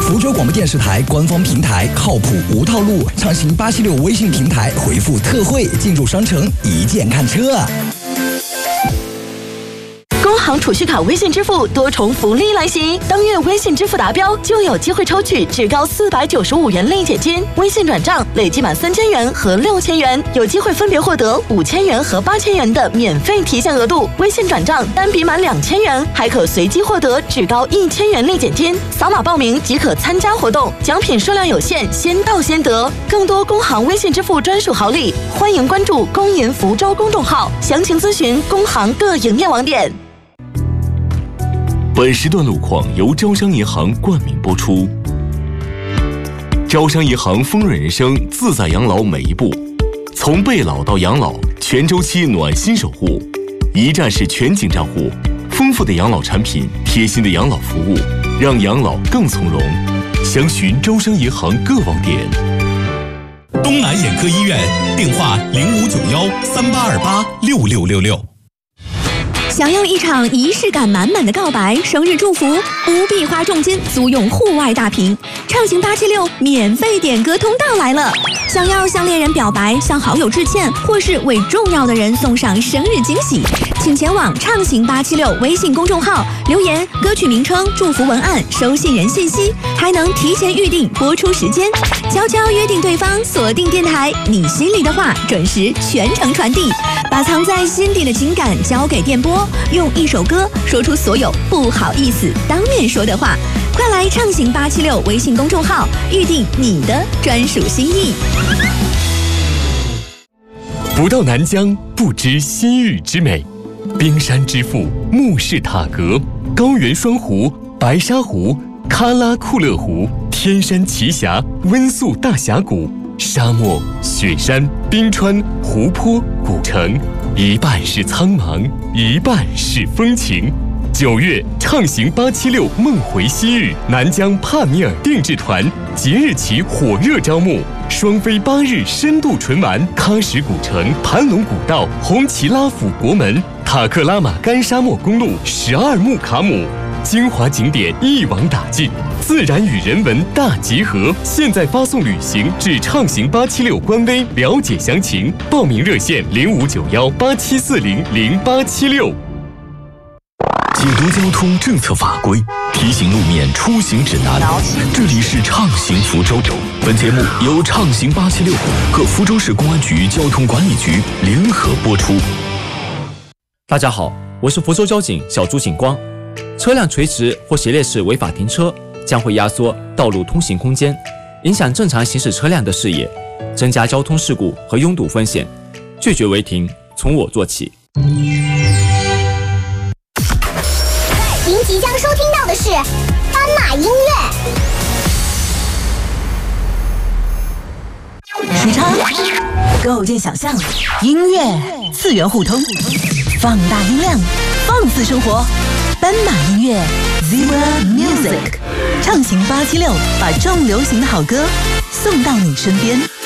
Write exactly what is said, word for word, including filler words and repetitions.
福州广播电视台官方平台，靠谱无套路。畅行八七六微信平台回复特惠进入商城，一键看车。 工行储蓄卡微信支付多重福利来袭，当月微信支付达标就有机会抽取至高四百九十五元立减金，微信转账累计满三千元和六千元，有机会分别获得五千元和八千元的免费提现额度。微信转账单笔满两千元，还可随机获得至高一千元立减金。扫码报名即可参加活动，奖品数量有限，先到先得。更多工行微信支付专属好礼，欢迎关注工银福州公众号，详情咨询工行各营业网点。 本时段路况由招商银行冠名播出。招商银行丰润人生自在养老每一步，从备老到养老，全周期暖心守护，一站式全景账户，丰富的养老产品，贴心的养老服务，让养老更从容。详询招商银行各网点。 东南眼科医院电话零五九幺三八二八六六六六。 想要一场仪式感满满的告白、生日祝福，不必花重金租用户外大屏，畅行八七六免费点歌通道来了。想要向恋人表白、向好友致歉，或是为重要的人送上生日惊喜，请前往畅行八七六微信公众号留言歌曲名称、祝福文案、收信人信息，还能提前预定播出时间，悄悄约定对方锁定电台，你心里的话准时全程传递，把藏在心底的情感交给电波，用一首歌说出所有不好意思当面说的话。快来畅行八七六微信公众号预定你的专属心意。 不到南疆不知西域之美，冰山之父木氏塔格，高原双湖、白沙湖、喀拉库勒湖，天山奇峡、温宿大峡谷，沙漠、雪山、冰川、湖泊、古城，一半是苍茫，一半是风情。九月畅行八七六梦回西域，南疆帕米尔定制团即日起火热招募，双飞八日深度纯玩喀什古城、盘龙古道、红旗拉府国门、塔克拉玛干沙漠公路十二木卡姆，精华景点一网打尽，自然与人文大集合。现在发送旅行至畅行八七六官微了解详情，报名热线零五九幺八七四零零八七六。 解读交通政策法规，提醒路面出行指南。这里是畅行福州。本节目由畅行八七六和福州市公安局交通管理局联合播出。 大家好，我是福州交警小朱警光。车辆垂直或斜列式违法停车将会压缩道路通行空间，影响正常行驶车辆的视野，增加交通事故和拥堵风险。拒绝违停，从我做起。 您即将收听到的是斑马音乐。 时差，构建想象，音乐次元互通，放大音量，放肆生活。斑马音乐 Zebra Music， 畅行八七六，把重流行的好歌送到你身边。